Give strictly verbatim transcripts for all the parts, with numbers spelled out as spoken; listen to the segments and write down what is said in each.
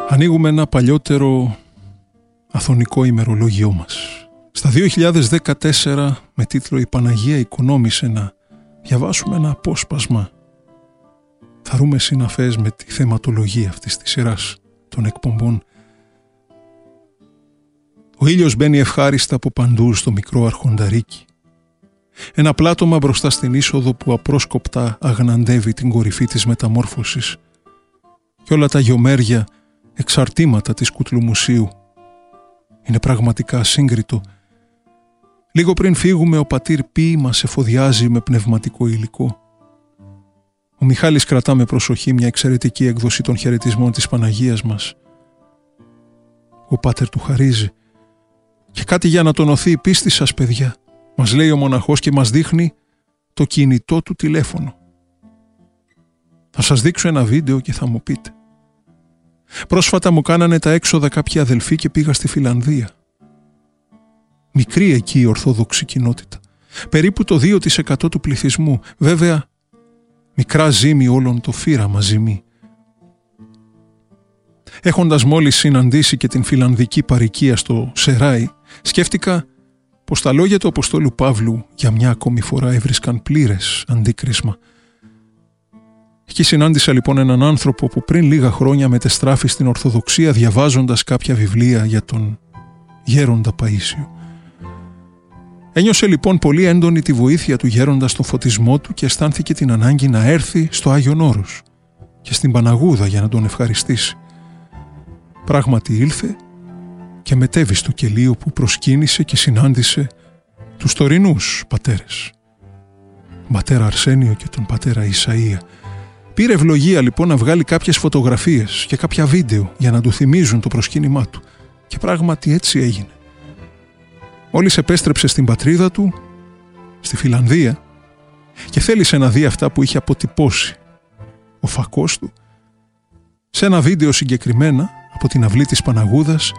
Ανοίγουμε ένα παλιότερο αθωνικό ημερολόγιό μας. Στα δύο χιλιάδες δεκατέσσερα, με τίτλο «Η Παναγία οικονόμησε», να διαβάσουμε ένα απόσπασμα. Θα ρούμε συναφές με τη θεματολογία αυτής της σειράς των εκπομπών. Ο ήλιος μπαίνει ευχάριστα από παντού στο μικρό αρχονταρίκι. Ένα πλάτωμα μπροστά στην είσοδο που απρόσκοπτα αγναντεύει την κορυφή της μεταμόρφωσης και όλα τα γιομέρια εξαρτήματα της Κουτλουμουσίου. Είναι πραγματικά ασύγκριτο. Λίγο πριν φύγουμε, ο πατήρ Πι μας εφοδιάζει με πνευματικό υλικό. Ο Μιχάλης κρατά με προσοχή μια εξαιρετική έκδοση των χαιρετισμών της Παναγίας μας. Ο πάτερ του χαρίζει. Και κάτι για να τονωθεί η πίστη σας, παιδιά, μας λέει ο μοναχός και μας δείχνει το κινητό του τηλέφωνο. Θα σας δείξω ένα βίντεο και θα μου πείτε. Πρόσφατα μου κάνανε τα έξοδα κάποιοι αδελφοί και πήγα στη Φιλανδία. Μικρή εκεί η ορθόδοξη κοινότητα. Περίπου το δύο τοις εκατό του πληθυσμού. Βέβαια, μικρά ζύμη όλων το φύραμα ζυμί. Έχοντας μόλις συναντήσει και την φιλανδική παροικία στο Σεράι, σκέφτηκα πως τα λόγια του Αποστόλου Παύλου για μια ακόμη φορά έβρισκαν πλήρες αντίκρισμα. Εκεί συνάντησα λοιπόν έναν άνθρωπο που πριν λίγα χρόνια μετεστράφη στην Ορθοδοξία διαβάζοντας κάποια βιβλία για τον Γέροντα Παΐσιο. Ένιωσε λοιπόν πολύ έντονη τη βοήθεια του Γέροντα στον φωτισμό του και αισθάνθηκε την ανάγκη να έρθει στο Άγιον Όρος και στην Παναγούδα για να τον ευχαριστήσει. Πράγματι ήλθε και μετέβη στο κελί που προσκύνησε και συνάντησε τους τωρινούς πατέρες, τον πατέρα Αρσένιο και τον πατέρα Ισαΐα. Πήρε ευλογία λοιπόν να βγάλει κάποιες φωτογραφίες και κάποια βίντεο για να του θυμίζουν το προσκύνημά του. Και πράγματι έτσι έγινε. Μόλις επέστρεψε στην πατρίδα του, στη Φιλανδία, και θέλησε να δει αυτά που είχε αποτυπώσει ο φακός του, σε ένα βίντεο συγκεκριμένα από την αυλή της Παναγούδας,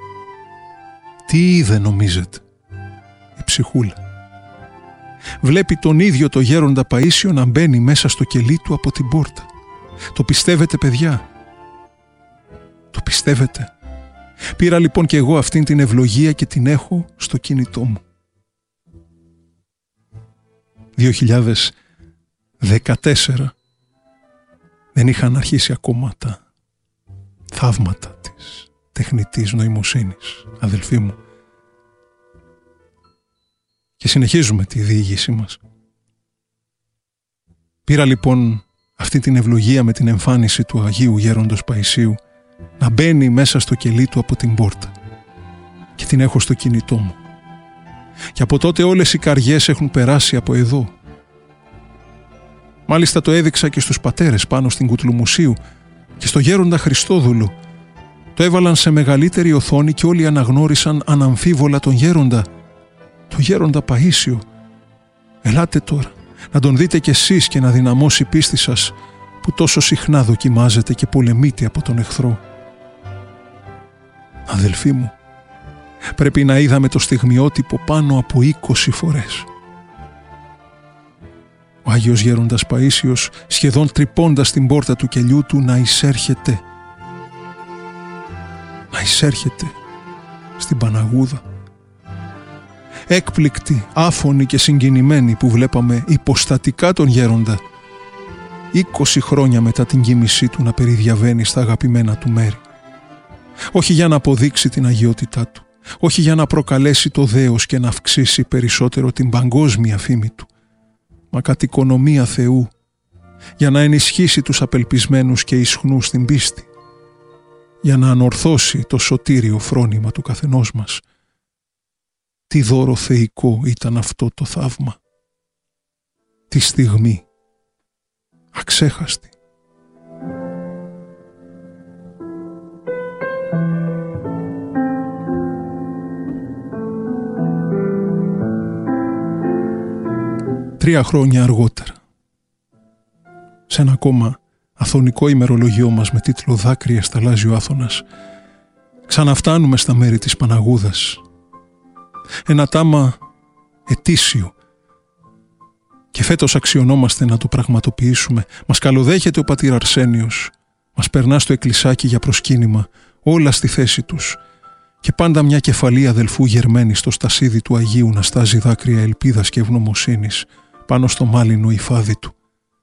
τι είδε νομίζετε? Η ψυχούλα. Βλέπει τον ίδιο το Γέροντα Παΐσιο να μπαίνει μέσα στο κελί του από την πόρτα. Το πιστεύετε, παιδιά? Το πιστεύετε? Πήρα λοιπόν και εγώ αυτήν την ευλογία και την έχω στο κινητό μου. δύο χιλιάδες δεκατέσσερα δεν είχαν αρχίσει ακόμα τα θαύματα της τεχνητής νοημοσύνης, αδελφοί μου. Και συνεχίζουμε τη διήγησή μας. Πήρα λοιπόν αυτή την ευλογία με την εμφάνιση του Αγίου Γέροντος Παϊσίου να μπαίνει μέσα στο κελί του από την πόρτα και την έχω στο κινητό μου. Και από τότε όλες οι καριές έχουν περάσει από εδώ. Μάλιστα το έδειξα και στους πατέρες πάνω στην Κουτλουμουσίου και στο Γέροντα Χριστόδουλο. Το έβαλαν σε μεγαλύτερη οθόνη και όλοι αναγνώρισαν αναμφίβολα τον Γέροντα, το Γέροντα Παΐσιο. Ελάτε τώρα να τον δείτε κι εσείς και να δυναμώσει η πίστη σας που τόσο συχνά δοκιμάζετε και πολεμείτε από τον εχθρό. Αδελφοί μου, πρέπει να είδαμε το στιγμιότυπο πάνω από είκοσι φορές. Ο Άγιος Γέροντας Παΐσιος σχεδόν τρυπώντας την πόρτα του κελιού του να εισέρχεται, να εισέρχεται στην Παναγούδα. Έκπληκτοι, άφωνοι και συγκινημένοι που βλέπαμε υποστατικά τον Γέροντα είκοσι χρόνια μετά την κοίμησή του να περιδιαβαίνει στα αγαπημένα του μέρη. Όχι για να αποδείξει την αγιότητά του, όχι για να προκαλέσει το δέος και να αυξήσει περισσότερο την παγκόσμια φήμη του, μα κατ' οικονομία Θεού, για να ενισχύσει τους απελπισμένους και ισχνούς στην πίστη, για να ανορθώσει το σωτήριο φρόνημα του καθενός μας. Τι δώρο θεϊκό ήταν αυτό το θαύμα. Τι στιγμή αξέχαστη. Τρία χρόνια αργότερα, σε ένα ακόμα αθωνικό ημερολογιό μας με τίτλο «Δάκρυα σταλάζει ο Άθωνας», ξαναφτάνουμε στα μέρη της Παναγούδας. Ένα τάμα ετήσιο και φέτος αξιωνόμαστε να το πραγματοποιήσουμε. Μας καλοδέχεται ο πατήρ Αρσένιος, μας περνά στο εκκλησάκι για προσκύνημα, όλα στη θέση τους και πάντα μια κεφαλή αδελφού γερμένη στο στασίδι του Αγίου να στάζει δάκρυα ελπίδας και ευγνωμοσύνης πάνω στο μάλινο υφάδι του.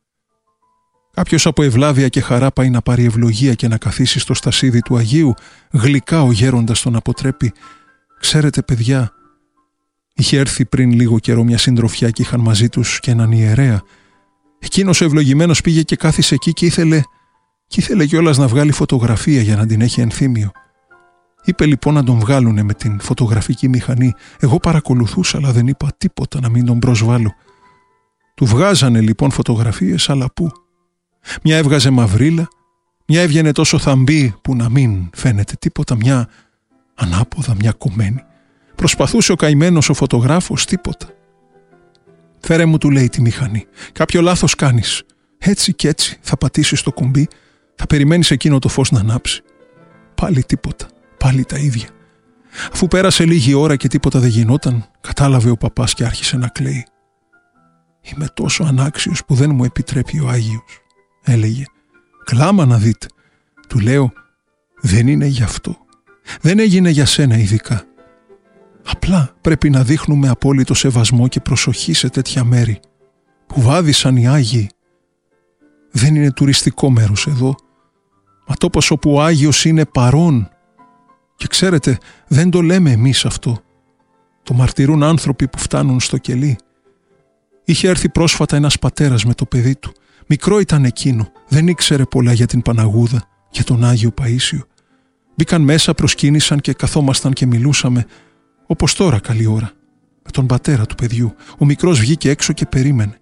Κάποιος από ευλάβεια και χαρά πάει να πάρει ευλογία και να καθίσει στο στασίδι του Αγίου, γλυκά ο γέροντας τον αποτρέπει. «Ξέρετε, παιδιά, είχε έρθει πριν λίγο καιρό μια συντροφιά και είχαν μαζί τους και έναν ιερέα. Εκείνος ο ευλογημένος πήγε και κάθισε εκεί και ήθελε, και ήθελε κιόλας να βγάλει φωτογραφία για να την έχει ενθύμιο. Είπε λοιπόν να τον βγάλουνε με την φωτογραφική μηχανή. Εγώ παρακολουθούσα, αλλά δεν είπα τίποτα να μην τον προσβάλλω. Του βγάζανε λοιπόν φωτογραφίες, αλλά πού? Μια έβγαζε μαυρίλα, μια έβγαινε τόσο θαμπή που να μην φαίνεται τίποτα, μια ανάποδα, μια κομμένη. Προσπαθούσε ο καημένος ο φωτογράφος, τίποτα. «Φέρε μου», του λέει, «τη μηχανή. Κάποιο λάθος κάνεις. Έτσι και έτσι θα πατήσεις το κουμπί, θα περιμένεις εκείνο το φως να ανάψει». Πάλι τίποτα, πάλι τα ίδια. Αφού πέρασε λίγη ώρα και τίποτα δεν γινόταν, κατάλαβε ο παπάς και άρχισε να κλαίει. «Είμαι τόσο ανάξιος που δεν μου επιτρέπει ο Άγιος», έλεγε. «Κλάμα να δείτε». Του λέω, «Δεν είναι γι' αυτό. Δεν έγινε για σένα ειδικά. Απλά πρέπει να δείχνουμε απόλυτο σεβασμό και προσοχή σε τέτοια μέρη που βάδισαν οι Άγιοι. Δεν είναι τουριστικό μέρος εδώ, μα τόπος όπου ο Άγιος είναι παρόν. Και ξέρετε, δεν το λέμε εμείς αυτό. Το μαρτυρούν άνθρωποι που φτάνουν στο κελί. Είχε έρθει πρόσφατα ένας πατέρας με το παιδί του. Μικρό ήταν εκείνο, δεν ήξερε πολλά για την Παναγούδα και τον Άγιο Παΐσιο. Μπήκαν μέσα, προσκύνησαν και καθόμασταν και μιλούσαμε, όπως τώρα καλή ώρα, με τον πατέρα του παιδιού. Ο μικρός βγήκε έξω και περίμενε.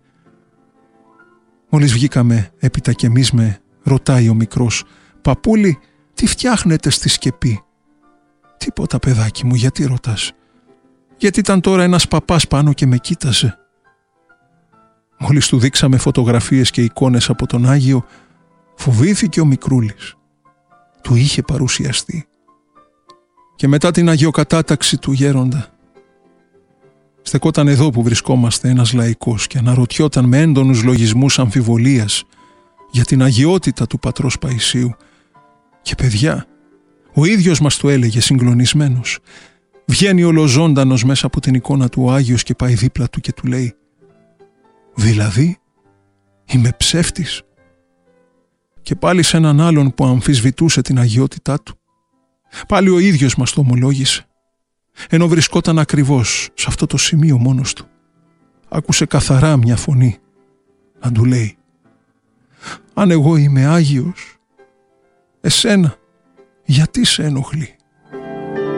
Μόλις βγήκαμε έπειτα κι εμείς, με ρωτάει ο μικρός, «Παππούλη, τι φτιάχνετε στη σκεπή?» «Τίποτα, παιδάκι μου, γιατί ρωτάς?» «Γιατί ήταν τώρα ένας παπάς πάνω και με κοίταζε». Μόλις του δείξαμε φωτογραφίες και εικόνες από τον Άγιο, φοβήθηκε ο μικρούλης. Του είχε παρουσιαστεί. Και μετά την αγιοκατάταξη του γέροντα, στεκόταν εδώ που βρισκόμαστε ένας λαϊκός και αναρωτιόταν με έντονους λογισμούς αμφιβολίας για την αγιότητα του πατρός Παϊσίου. Και παιδιά, ο ίδιος μας το έλεγε συγκλονισμένος. Βγαίνει ολοζώντανος μέσα από την εικόνα του ο Άγιος και πάει δίπλα του και του λέει, «Δηλαδή, είμαι ψεύτης?» Και πάλι σε έναν άλλον που αμφισβητούσε την αγιότητά του. Πάλι ο ίδιος μας το ομολόγησε, ενώ βρισκόταν ακριβώς σε αυτό το σημείο μόνος του. Άκουσε καθαρά μια φωνή να του λέει, «Αν εγώ είμαι Άγιος, εσένα γιατί σε ενοχλεί?»